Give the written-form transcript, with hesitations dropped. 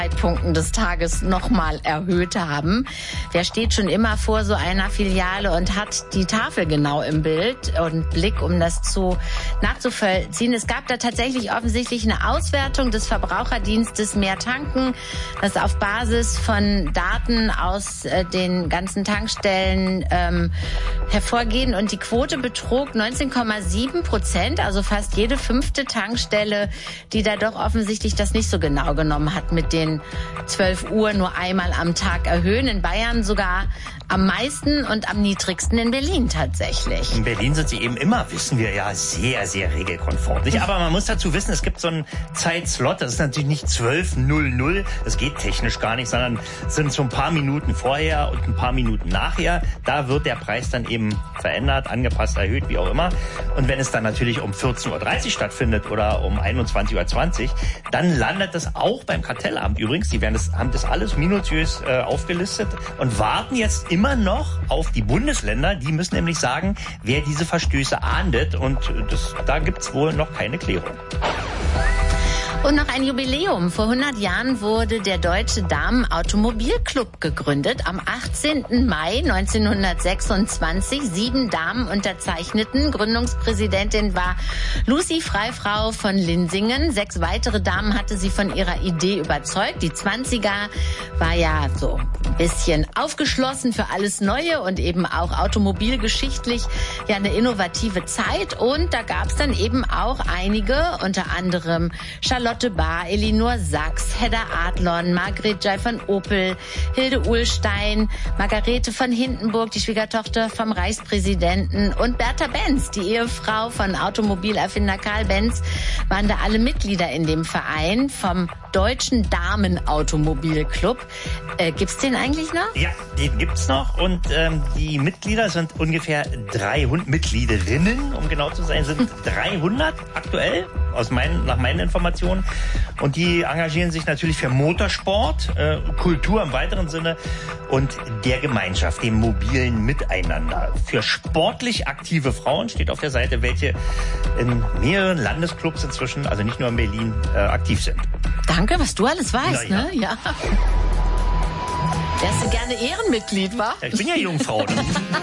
Zeitpunkten des Tages nochmal erhöht haben. Wer steht schon immer vor so einer Filiale und hat die Tafel genau im Bild und Blick, um das nachzuvollziehen? Es gab da tatsächlich offensichtlich eine Auswertung des Verbraucherdienstes Mehr Tanken, das auf Basis von Daten aus den ganzen Tankstellen hervorgehen. Und die Quote betrug 19,7%, also fast jede 5. Tankstelle, die da doch offensichtlich das nicht so genau genommen hat mit den 12 Uhr nur einmal am Tag erhöhen. In Bayern sogar am meisten und am niedrigsten in Berlin tatsächlich. In Berlin sind sie eben immer, wissen wir ja, sehr, sehr regelkonform. Aber man muss dazu wissen, es gibt so einen Zeitslot, das ist natürlich nicht 12:00, das geht technisch gar nicht, sondern es sind so ein paar Minuten vorher und ein paar Minuten nachher. Da wird der Preis dann eben verändert, angepasst, erhöht, wie auch immer. Und wenn es dann natürlich um 14:30 Uhr stattfindet oder um 21:20 Uhr, dann landet das auch beim Kartellamt übrigens. Die haben das alles minutiös aufgelistet und warten jetzt immer noch auf die Bundesländer. Die müssen nämlich sagen, wer diese Verstöße ahndet. Und da gibt's wohl noch keine Klärung. Und noch ein Jubiläum. Vor 100 Jahren wurde der Deutsche Damen-Automobilclub gegründet. Am 18. Mai 1926. 7 Damen unterzeichneten. Gründungspräsidentin war Lucy Freifrau von Linsingen. 6 weitere Damen hatte sie von ihrer Idee überzeugt. Die 20er war ja so ein bisschen aufgeschlossen für alles Neue und eben auch automobilgeschichtlich ja eine innovative Zeit. Und da gab es dann eben auch einige, unter anderem Charlotte Bahr, Elinor Sachs, Hedda Adlon, Margret Jay von Opel, Hilde Uhlstein, Margarete von Hindenburg, die Schwiegertochter vom Reichspräsidenten, und Bertha Benz, die Ehefrau von Automobilerfinder Karl Benz, waren da alle Mitglieder in dem Verein vom Deutschen Damen-Automobilclub. Gibt's den eigentlich noch? Ja, den gibt's noch, und die Mitglieder sind ungefähr 300, Mitgliederinnen, um genau zu sein, sind 300 aktuell, nach meinen Informationen. Und die engagieren sich natürlich für Motorsport, Kultur im weiteren Sinne und der Gemeinschaft, dem mobilen Miteinander. Für sportlich aktive Frauen steht auf der Seite, welche in mehreren Landesclubs inzwischen, also nicht nur in Berlin, aktiv sind. Danke, was du alles weißt, ja. Ne? Ja. Wärst du gerne Ehrenmitglied, wa? Ja, ich bin ja Jungfrau. Ne?